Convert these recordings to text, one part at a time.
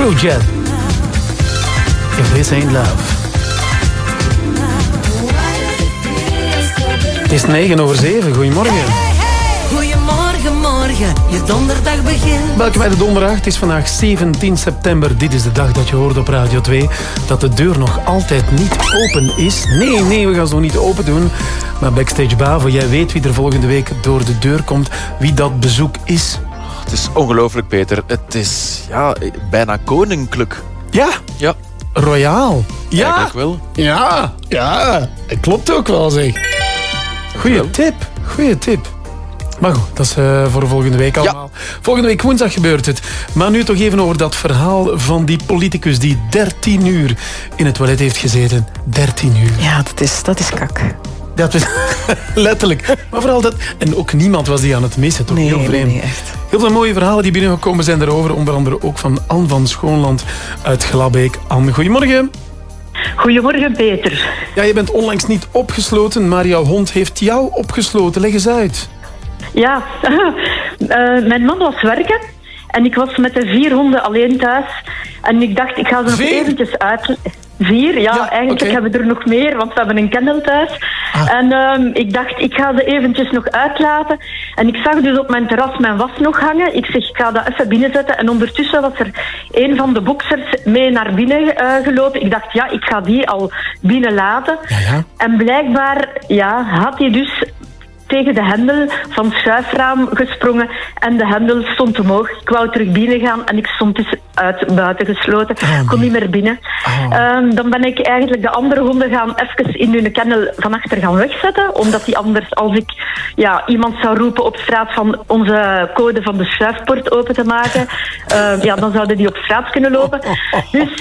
Screwjet. If this ain't love. Het is 9:07. Goedemorgen. Goedemorgen, morgen, je donderdag begint. Welkom bij de donderdag. Het is vandaag 17 september. Dit is de dag dat je hoort op Radio 2 dat de deur nog altijd niet open is. Nee, we gaan ze nog niet open doen. Maar Backstage Bavo, jij weet wie er volgende week door de deur komt. Wie dat bezoek is. Het is ongelooflijk, Peter. Het is bijna koninklijk. Ja. Royaal. Ja. Eigenlijk wel. Ja. Het klopt ook wel, zeg. Goeie tip. Maar goed, dat is voor volgende week allemaal. Ja. Volgende week woensdag gebeurt het. Maar nu toch even over dat verhaal van die politicus die 13 uur in het toilet heeft gezeten. 13 uur. Ja, dat is kak. Dat was letterlijk. Maar vooral dat... En ook niemand was die aan het missen, toch? Heel vreemd. Nee, echt. Heel veel mooie verhalen die binnengekomen zijn daarover. Onder andere ook van Anne van Schoonland uit Glabbeek. Anne, goedemorgen. Goedemorgen, Peter. Ja, je bent onlangs niet opgesloten, maar jouw hond heeft jou opgesloten. Leg eens uit. Ja, mijn man was werken en ik was met de 4 honden alleen thuis. En ik dacht, ik ga ze nog eventjes uit... 4, ja eigenlijk hebben we er nog meer, want we hebben een kennel thuis. En ik dacht, ik ga ze eventjes nog uitlaten. En ik zag dus op mijn terras mijn was nog hangen. Ik zeg, ik ga dat even binnenzetten. En ondertussen was er een van de boxers mee naar binnen gelopen. Ik dacht, ik ga die al binnen laten. Ja. En blijkbaar had hij dus tegen de hendel van het schuifraam gesprongen en de hendel stond omhoog. Ik wou terug binnen gaan en ik stond dus buiten gesloten. Ik kon niet meer binnen. Dan ben ik eigenlijk de andere honden gaan even in hun kennel van achter gaan wegzetten, omdat die anders, als ik iemand zou roepen op straat van onze code van de schuifpoort open te maken, dan zouden die op straat kunnen lopen. Dus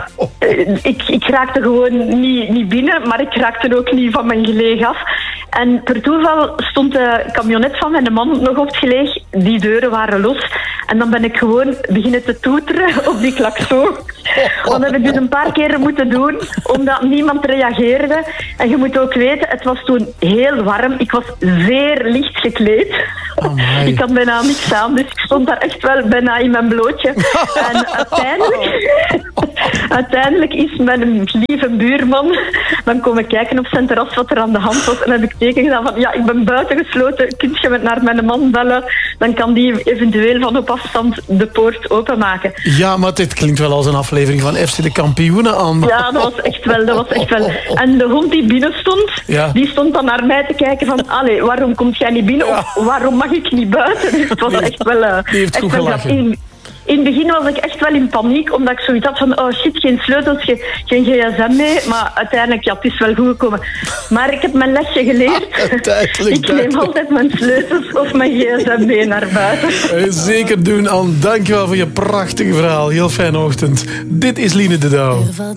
ik raakte gewoon niet binnen, maar ik raakte ook niet van mijn geleeg af. En per toeval stond de camionet van mijn man nog op het geleeg. Die deuren waren los. En dan ben ik gewoon beginnen te toeteren op die klakson. Dat heb ik dus een paar keren moeten doen, omdat niemand reageerde. En je moet ook weten, het was toen heel warm. Ik was zeer licht gekleed. Ik had bijna niks aan, dus ik stond daar echt wel bijna in mijn blootje. En uiteindelijk is mijn lieve buurman dan komen kijken op zijn terras wat er aan de hand was. En heb ik teken gedaan van, ik ben buiten gesloten, kun je naar mijn man bellen? Dan kan die eventueel van op afstand de poort openmaken. Ja, maar dit klinkt wel als een aflevering van FC de Kampioenen aan. Ja, dat was echt wel. En de hond die binnen stond, die stond dan naar mij te kijken van, waarom kom jij niet binnen? Of waarom mag ik niet buiten? Dus het was echt wel... die heeft goed gelachen. In het begin was ik echt wel in paniek, omdat ik zoiets had van, geen sleutels, geen gsm mee. Maar uiteindelijk, het is wel goed gekomen. Maar ik heb mijn lesje geleerd. Ik neem altijd mijn sleutels of mijn gsm mee naar buiten. Zeker doen, Anne. Dankjewel voor je prachtige verhaal. Heel fijne ochtend. Dit is Line de Douw.